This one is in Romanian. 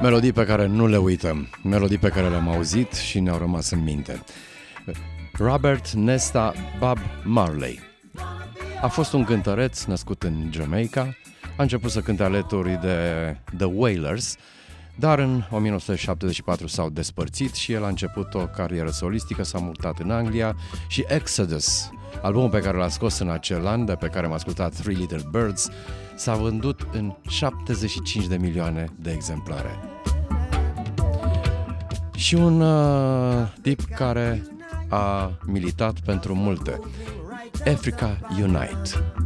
Melodii pe care nu le uităm, melodii pe care le-am auzit și ne-au rămas în minte. Robert Nesta Bob Marley a fost un cântăreț născut în Jamaica, a început să cânte alături de The Wailers, dar în 1974 s-au despărțit și el a început o carieră solistică, s-a mutat în Anglia și Exodus, albumul pe care l-a scos în acel an, de pe care am ascultat Three Little Birds, s-a vândut în 75 de milioane de exemplare. Și un tip care a militat pentru multe, Africa Unite.